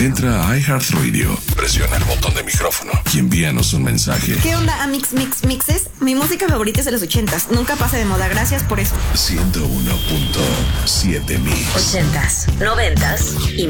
Entra a iHeartRadio, presiona el botón de micrófono y envíanos un mensaje. ¿Qué onda, Mixes? Mi música favorita es de los 80s. Nunca pasa de moda. Gracias por eso. 101.7 Mix. 80s, 90s y